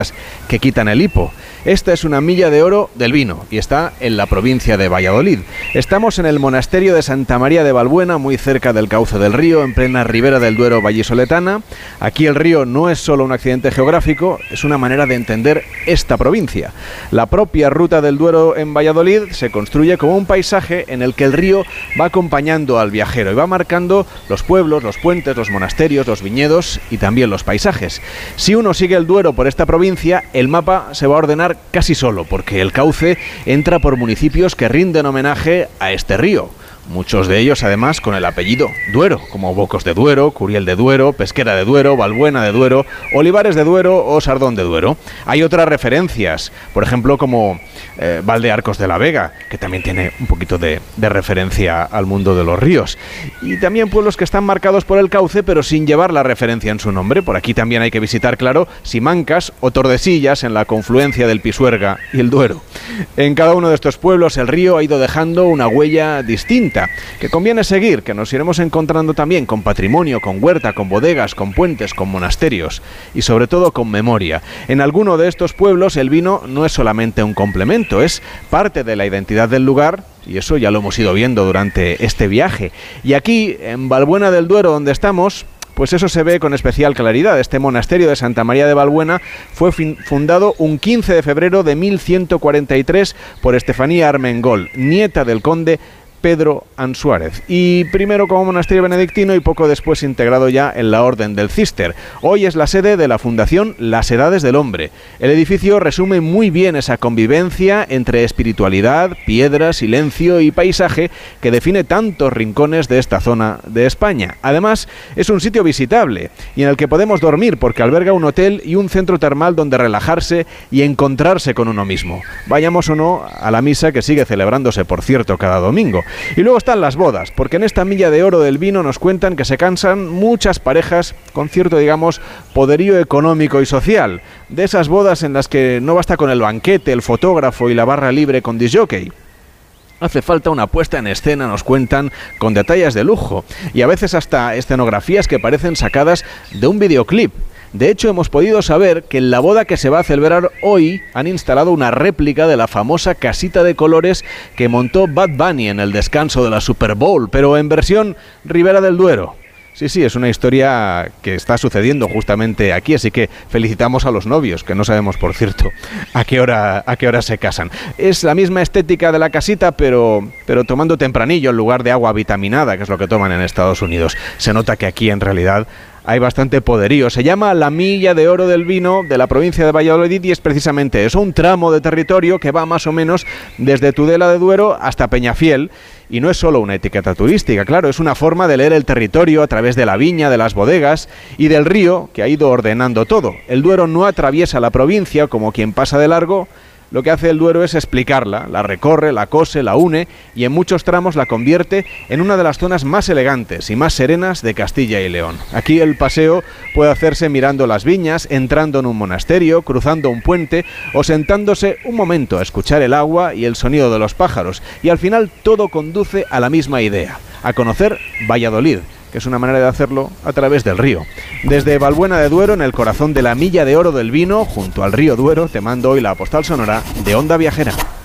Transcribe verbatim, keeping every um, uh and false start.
que quitan el hipo. Esta es una milla de oro del vino y está en la provincia de Valladolid. Estamos en el monasterio de Santa María de Valbuena, muy cerca del cauce del río, en plena ribera del Duero vallisoletana. Aquí el río no es solo un accidente geográfico, es una manera de entender esta provincia. La propia ruta del Duero en Valladolid se construye como un paisaje en el que el río va acompañando al viajero y va marcando los pueblos, los puentes, los monasterios, los viñedos y también los paisajes. Si uno sigue el Duero por esta provincia, el mapa se va a ordenar casi solo, porque el cauce entra por municipios que rinden homenaje a este río. Muchos de ellos, además, con el apellido Duero, como Bocos de Duero, Curiel de Duero, Pesquera de Duero, Valbuena de Duero, Olivares de Duero o Sardón de Duero. Hay otras referencias, por ejemplo, como eh, Valdearcos de la Vega, que también tiene un poquito de, de referencia al mundo de los ríos. Y también pueblos que están marcados por el cauce, pero sin llevar la referencia en su nombre. Por aquí también hay que visitar, claro, Simancas o Tordesillas, en la confluencia del Pisuerga y el Duero. En cada uno de estos pueblos el río ha ido dejando una huella distinta, que conviene seguir, que nos iremos encontrando también con patrimonio, con huerta, con bodegas, con puentes, con monasterios y sobre todo con memoria. En alguno de estos pueblos el vino no es solamente un complemento, es parte de la identidad del lugar. Y eso ya lo hemos ido viendo durante este viaje. Y aquí, en Valbuena del Duero, donde estamos, pues eso se ve con especial claridad. Este monasterio de Santa María de Valbuena fue fundado un quince de febrero de mil ciento cuarenta y tres por Estefanía Armengol, nieta del conde Pedro Ansuárez, y primero como monasterio benedictino y poco después integrado ya en la Orden del Císter. Hoy es la sede de la Fundación Las Edades del Hombre. El edificio resume muy bien esa convivencia entre espiritualidad, piedra, silencio y paisaje que define tantos rincones de esta zona de España. Además, es un sitio visitable y en el que podemos dormir porque alberga un hotel y un centro termal donde relajarse y encontrarse con uno mismo. Vayamos o no a la misa, que sigue celebrándose, por cierto, cada domingo. Y luego están las bodas, porque en esta milla de oro del vino nos cuentan que se cansan muchas parejas con cierto, digamos, poderío económico y social. De esas bodas en las que no basta con el banquete, el fotógrafo y la barra libre con disc-jockey. Hace falta una puesta en escena, nos cuentan, con detalles de lujo y a veces hasta escenografías que parecen sacadas de un videoclip. De hecho, hemos podido saber que en la boda que se va a celebrar hoy han instalado una réplica de la famosa casita de colores que montó Bad Bunny en el descanso de la Super Bowl, pero en versión Ribera del Duero. Sí, sí, es una historia que está sucediendo justamente aquí, así que felicitamos a los novios, que no sabemos, por cierto, a qué hora, a qué hora se casan. Es la misma estética de la casita, pero, pero tomando tempranillo en lugar de agua vitaminada, que es lo que toman en Estados Unidos. Se nota que aquí en realidad hay bastante poderío. Se llama la milla de oro del vino de la provincia de Valladolid y es precisamente eso, un tramo de territorio que va más o menos desde Tudela de Duero hasta Peñafiel. Y no es solo una etiqueta turística, claro, es una forma de leer el territorio a través de la viña, de las bodegas y del río que ha ido ordenando todo. El Duero no atraviesa la provincia como quien pasa de largo. Lo que hace el Duero es explicarla, la recorre, la cose, la une y en muchos tramos la convierte en una de las zonas más elegantes y más serenas de Castilla y León. Aquí el paseo puede hacerse mirando las viñas, entrando en un monasterio, cruzando un puente o sentándose un momento a escuchar el agua y el sonido de los pájaros. Y al final todo conduce a la misma idea, a conocer Valladolid, que es una manera de hacerlo a través del río. Desde Valbuena de Duero, en el corazón de la milla de oro del vino, junto al río Duero, te mando hoy la postal sonora de Onda Viajera.